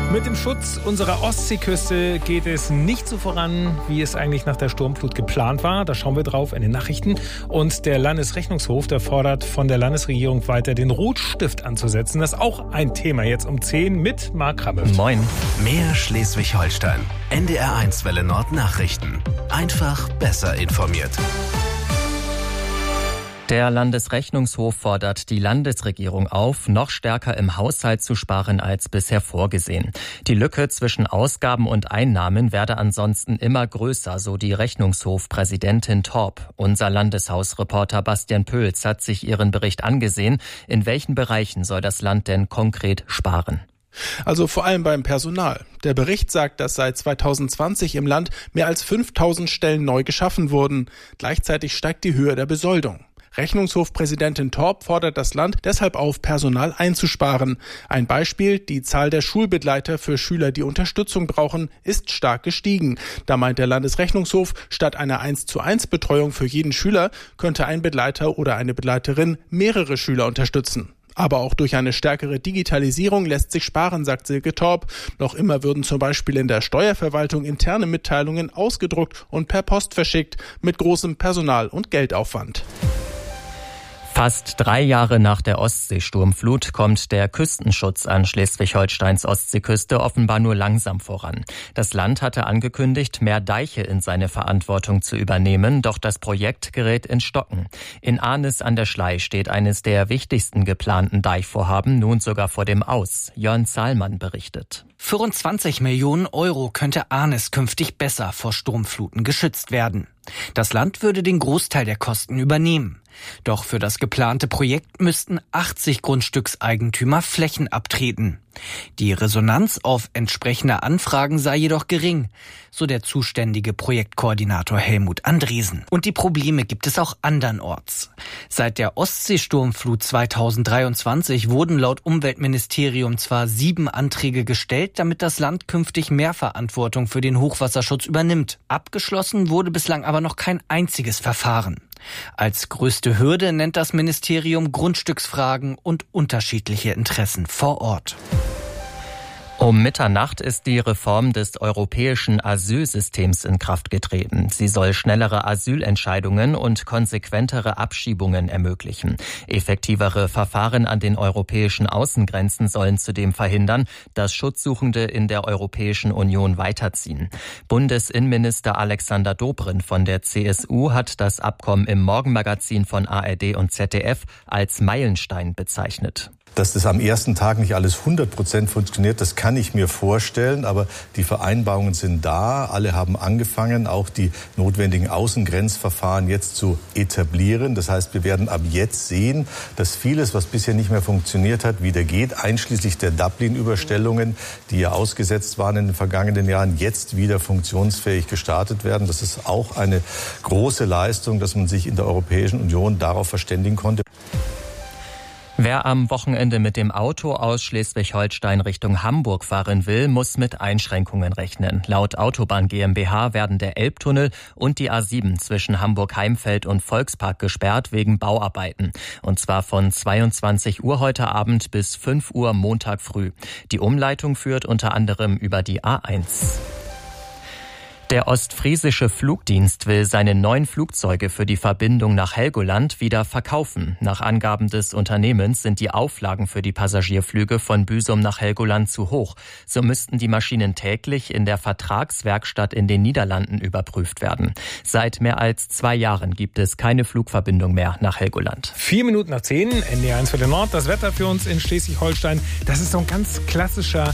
Mit dem Schutz unserer Ostseeküste geht es nicht so voran, wie es eigentlich nach der Sturmflut geplant war. Da schauen wir drauf in den Nachrichten. Und der Landesrechnungshof, der fordert von der Landesregierung weiter, den Rotstift anzusetzen. Das ist auch ein Thema jetzt um 10 mit Marc Rammelt. Moin. Mehr Schleswig-Holstein. NDR1 Welle Nord Nachrichten. Einfach besser informiert. Der Landesrechnungshof fordert die Landesregierung auf, noch stärker im Haushalt zu sparen als bisher vorgesehen. Die Lücke zwischen Ausgaben und Einnahmen werde ansonsten immer größer, so die Rechnungshofpräsidentin Torp. Unser Landeshausreporter Bastian Pöls hat sich ihren Bericht angesehen. In welchen Bereichen soll das Land denn konkret sparen? Also vor allem beim Personal. Der Bericht sagt, dass seit 2020 im Land mehr als 5000 Stellen neu geschaffen wurden. Gleichzeitig steigt die Höhe der Besoldung. Rechnungshofpräsidentin Torp fordert das Land deshalb auf, Personal einzusparen. Ein Beispiel: Die Zahl der Schulbegleiter für Schüler, die Unterstützung brauchen, ist stark gestiegen. Da meint der Landesrechnungshof, statt einer 1:1 Betreuung für jeden Schüler könnte ein Begleiter oder eine Begleiterin mehrere Schüler unterstützen. Aber auch durch eine stärkere Digitalisierung lässt sich sparen, sagt Silke Torp. Noch immer würden zum Beispiel in der Steuerverwaltung interne Mitteilungen ausgedruckt und per Post verschickt, mit großem Personal- und Geldaufwand. Fast 3 Jahre nach der Ostseesturmflut kommt der Küstenschutz an Schleswig-Holsteins Ostseeküste offenbar nur langsam voran. Das Land hatte angekündigt, mehr Deiche in seine Verantwortung zu übernehmen, doch das Projekt gerät ins Stocken. In Arnis an der Schlei steht eines der wichtigsten geplanten Deichvorhaben nun sogar vor dem Aus. Jörn Zahlmann berichtet. 24 Millionen Euro könnte Arnis künftig besser vor Sturmfluten geschützt werden. Das Land würde den Großteil der Kosten übernehmen. Doch für das geplante Projekt müssten 80 Grundstückseigentümer Flächen abtreten. Die Resonanz auf entsprechende Anfragen sei jedoch gering, so der zuständige Projektkoordinator Helmut Andresen. Und die Probleme gibt es auch andernorts. Seit der Ostseesturmflut 2023 wurden laut Umweltministerium zwar 7 Anträge gestellt, damit das Land künftig mehr Verantwortung für den Hochwasserschutz übernimmt. Abgeschlossen wurde bislang aber noch kein einziges Verfahren. Als größte Hürde nennt das Ministerium Grundstücksfragen und unterschiedliche Interessen vor Ort. Um Mitternacht ist die Reform des europäischen Asylsystems in Kraft getreten. Sie soll schnellere Asylentscheidungen und konsequentere Abschiebungen ermöglichen. Effektivere Verfahren an den europäischen Außengrenzen sollen zudem verhindern, dass Schutzsuchende in der Europäischen Union weiterziehen. Bundesinnenminister Alexander Dobrindt von der CSU hat das Abkommen im Morgenmagazin von ARD und ZDF als Meilenstein bezeichnet. Dass das am ersten Tag nicht alles 100% funktioniert, das kann ich mir vorstellen. Aber die Vereinbarungen sind da. Alle haben angefangen, auch die notwendigen Außengrenzverfahren jetzt zu etablieren. Das heißt, wir werden ab jetzt sehen, dass vieles, was bisher nicht mehr funktioniert hat, wieder geht. Einschließlich der Dublin-Überstellungen, die ja ausgesetzt waren in den vergangenen Jahren, jetzt wieder funktionsfähig gestartet werden. Das ist auch eine große Leistung, dass man sich in der Europäischen Union darauf verständigen konnte. Wer am Wochenende mit dem Auto aus Schleswig-Holstein Richtung Hamburg fahren will, muss mit Einschränkungen rechnen. Laut Autobahn GmbH werden der Elbtunnel und die A7 zwischen Hamburg-Heimfeld und Volkspark gesperrt wegen Bauarbeiten. Und zwar von 22 Uhr heute Abend bis 5 Uhr Montag früh. Die Umleitung führt unter anderem über die A1. Der ostfriesische Flugdienst will seine 9 Flugzeuge für die Verbindung nach Helgoland wieder verkaufen. Nach Angaben des Unternehmens sind die Auflagen für die Passagierflüge von Büsum nach Helgoland zu hoch. So müssten die Maschinen täglich in der Vertragswerkstatt in den Niederlanden überprüft werden. Seit mehr als 2 Jahren gibt es keine Flugverbindung mehr nach Helgoland. 4 Minuten nach 10, NDR1 Welle Nord. Das Wetter für uns in Schleswig-Holstein, das ist so ein ganz klassischer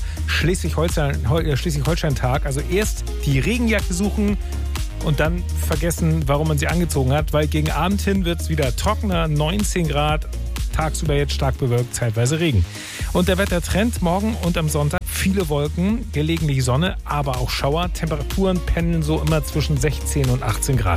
Schleswig-Holstein-Tag. Also erst die Regenjacke suchen und dann vergessen, warum man sie angezogen hat, weil gegen Abend hin wird es wieder trockener, 19 Grad, tagsüber jetzt stark bewölkt, zeitweise Regen. Und der Wettertrend morgen und am Sonntag: viele Wolken, gelegentlich Sonne, aber auch Schauer. Temperaturen pendeln so immer zwischen 16 und 18 Grad.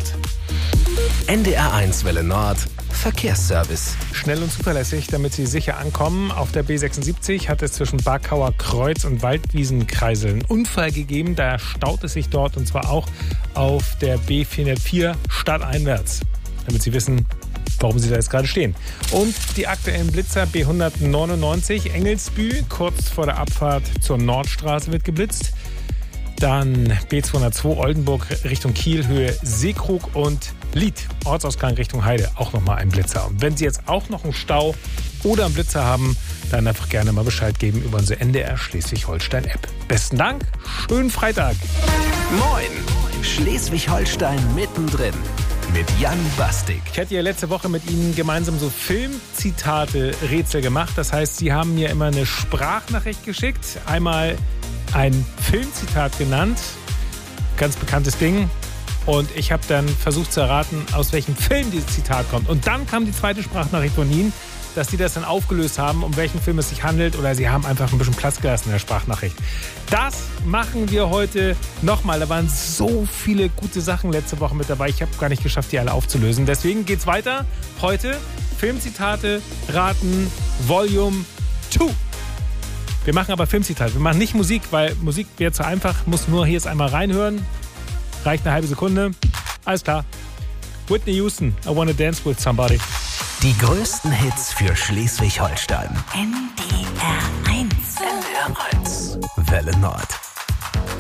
NDR1 Welle Nord Verkehrsservice. Schnell und zuverlässig, damit Sie sicher ankommen. Auf der B76 hat es zwischen Barkauer Kreuz und Waldwiesenkreisel einen Unfall gegeben. Da staut es sich dort, und zwar auch auf der B404 stadteinwärts. Damit Sie wissen, warum sie da jetzt gerade stehen. Und die aktuellen Blitzer B199 Engelsbü, kurz vor der Abfahrt zur Nordstraße wird geblitzt. Dann B202 Oldenburg Richtung Kiel, Höhe Seekrug und Lied, Ortsausgang Richtung Heide, auch nochmal ein Blitzer. Und wenn Sie jetzt auch noch einen Stau oder einen Blitzer haben, dann einfach gerne mal Bescheid geben über unsere NDR Schleswig-Holstein-App. Besten Dank, schönen Freitag. Moin, Schleswig-Holstein mittendrin mit Jan Bastik. Ich hatte ja letzte Woche mit Ihnen gemeinsam so Filmzitate-Rätsel gemacht. Das heißt, Sie haben mir immer eine Sprachnachricht geschickt, einmal ein Filmzitat genannt, ganz bekanntes Ding. Und ich habe dann versucht zu erraten, aus welchem Film dieses Zitat kommt. Und dann kam die zweite Sprachnachricht von Ihnen, dass die das dann aufgelöst haben, um welchen Film es sich handelt. Oder Sie haben einfach ein bisschen Platz gelassen in der Sprachnachricht. Das machen wir heute nochmal. Da waren so viele gute Sachen letzte Woche mit dabei. Ich habe gar nicht geschafft, die alle aufzulösen. Deswegen geht's weiter. Heute Filmzitate raten Volume 2. Wir machen aber Filmzitate. Wir machen nicht Musik, weil Musik wäre zu einfach. Muss nur hier jetzt einmal reinhören. Reicht eine halbe Sekunde. Alles klar. Whitney Houston, I Wanna Dance With Somebody. Die größten Hits für Schleswig-Holstein. NDR 1. NDR 1. Welle Nord.